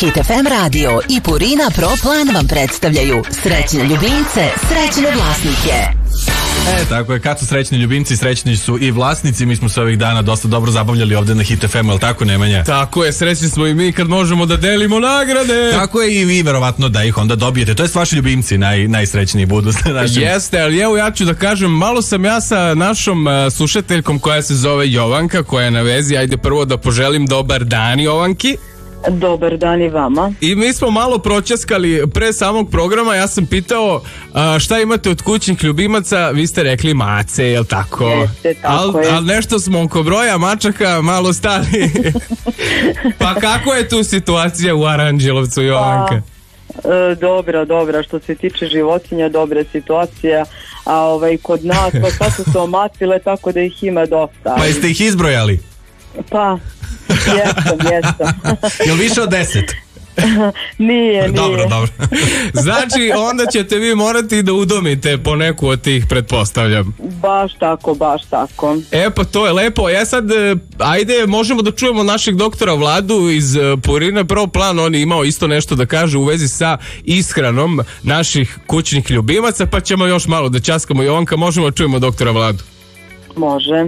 Hit FM Radio i Purina Pro Plan vam predstavljaju srećne ljubimce, srećne vlasnike. Tako je, kad su srećni ljubimci, srećni su i vlasnici. Mi smo se ovih dana dosta dobro zabavljali ovde na Hit FM, ali tako, Nemanja? Tako je, srećni smo i mi kad možemo da delimo nagrade. Tako je, i vi verovatno da ih onda dobijete. To jest vaši ljubimci najsrećniji budu. Jeste, ali evo ja ću da kažem, malo sam ja sa našom slušateljkom koja se zove Jovanka, koja je na vezi. Ajde prvo da poželim dobar dan Jovanki. Dobar dan i vama. I mi smo malo pročaskali pre samog programa, ja sam pitao šta imate od kućnih ljubimaca, vi ste rekli mace, jel tako? Jeste, tako je. Ali nešto smo oko broja mačaka malo stali. Pa kako je tu situacija u Aranđelovcu, Jovanka? Dobra, što se tiče životinja, dobra situacija, a kod nas pa sad su se omacile, tako da ih ima dosta. Pa jeste ih izbrojali? Pa, jesam. Jel više od 10? Nije. Dobro. Znači, onda ćete vi morati da udomite po neku od tih, pretpostavljam. Baš tako. Pa to je lepo. Ja sad, ajde, možemo da čujemo našeg doktora Vladu iz Purina Pro Plan. On je imao isto nešto da kaže u vezi sa ishranom naših kućnih ljubimaca, pa ćemo još malo da ćaskamo. Jovanka, možemo da čujemo doktora Vladu? Može.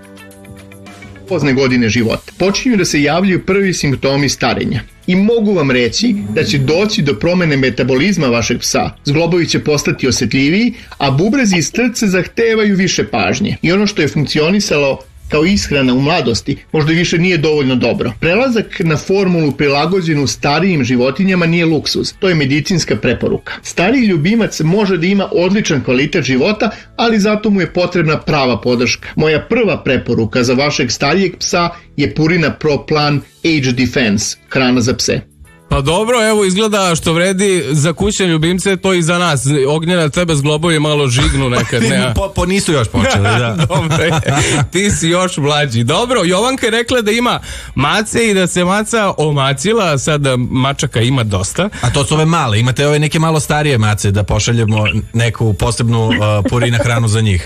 Pozne godine života počinju da se javljaju prvi simptomi starenja i mogu vam reći da će doći do promene metabolizma vašeg psa. Zglobovi će postati osjetljiviji, a bubrezi i srce zahtevaju više pažnje. I ono što je funkcionisalo kao ishrana u mladosti možda više nije dovoljno dobro. Prelazak na formulu prilagođenu starijim životinjama nije luksuz, to je medicinska preporuka. Stariji ljubimac može da ima odličan kvalitet života, ali zato mu je potrebna prava podrška. Moja prva preporuka za vašeg starijeg psa je Purina Pro Plan Age Defense, hrana za pse. Pa dobro, evo izgleda što vredi za kućne ljubimce, to i za nas. Ognjena, tebe zglobovi malo žignu nekad. Nisu još počeli, da. Dobro, ti si još mlađi. Dobro, Jovanka je rekla da ima mace i da se maca omacila, sad mačaka ima dosta. A to su ove male, imate ove neke malo starije mace da pošaljemo neku posebnu Purina hranu za njih.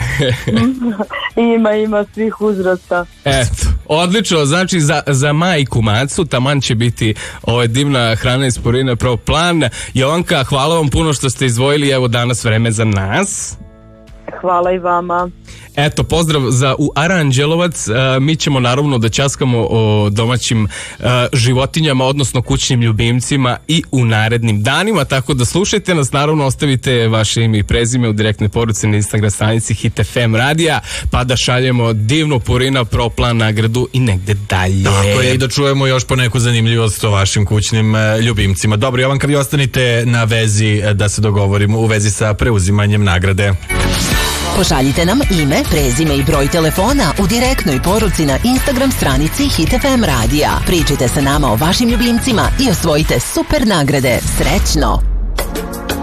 Ima svih uzrasta. Eto, odlično, znači za majku macu taman će biti divna hrana iz Purina Pro Plan. Jovanka, hvala vam puno što ste izdvojili evo danas vreme za nas. Hvala i vama. Eto, pozdrav u Aranđelovac. Mi ćemo naravno da ćaskamo o domaćim životinjama, odnosno kućnim ljubimcima i u narednim danima, tako da slušajte nas, naravno ostavite vaše ime i prezime u direktnoj poruci na Instagram stranici Hit FM Radija, pa da šaljemo divnu Purina Pro Plan nagradu i negde dalje. Tako je, i da čujemo još po neku zanimljivost o vašim kućnim ljubimcima. Dobro, Jovanka, vi ostanite na vezi da se dogovorimo u vezi sa preuzimanjem nagrade. Pošaljite nam ime, prezime i broj telefona u direktnoj poruci na Instagram stranici Hit FM Radija. Pričajte sa nama o vašim ljubimcima i osvojite super nagrade. Srećno!